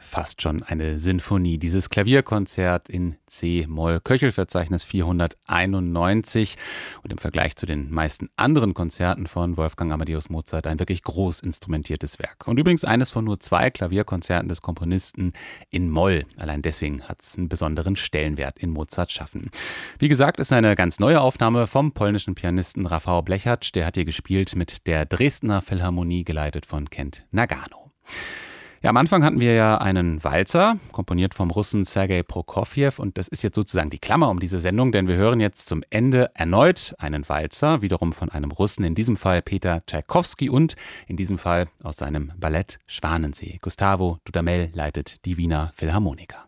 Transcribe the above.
fast schon eine Sinfonie. Dieses Klavierkonzert in C-Moll, Köchelverzeichnis 491 und im Vergleich zu den meisten anderen Konzerten von Wolfgang Amadeus Mozart ein wirklich groß instrumentiertes Werk. Und übrigens eines von nur 2 Klavierkonzerten des Komponisten in Moll. Allein deswegen hat es einen besonderen Stellenwert in Mozarts Schaffen. Wie gesagt, ist eine ganz neue Aufnahme vom polnischen Pianisten Rafał Blechacz. Der hat hier gespielt mit der Dresdner Philharmonie, geleitet von Kent Nagano. Ja, am Anfang hatten wir ja einen Walzer, komponiert vom Russen Sergei Prokofjew. Und das ist jetzt sozusagen die Klammer um diese Sendung, denn wir hören jetzt zum Ende erneut einen Walzer, wiederum von einem Russen, in diesem Fall Peter Tschaikowski und in diesem Fall aus seinem Ballett Schwanensee. Gustavo Dudamel leitet die Wiener Philharmoniker.